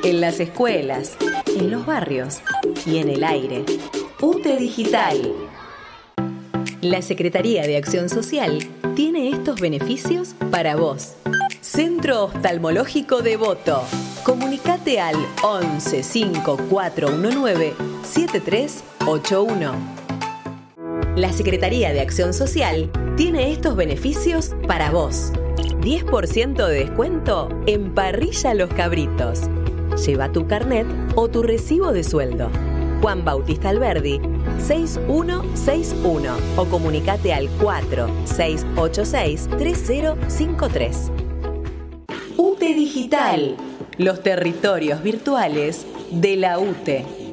en las escuelas, en los barrios y en el aire. UTE Digital. La Secretaría de Acción Social tiene estos beneficios para vos. Centro Oftalmológico Devoto. Comunicate al 11 5419 7381. La Secretaría de Acción Social tiene estos beneficios para vos. 10% de descuento en Parrilla Los Cabritos. Lleva tu carnet o tu recibo de sueldo. Juan Bautista Alberdi, 6161 o comunicate al 4686-3053. UTE Digital, los territorios virtuales de la UTE.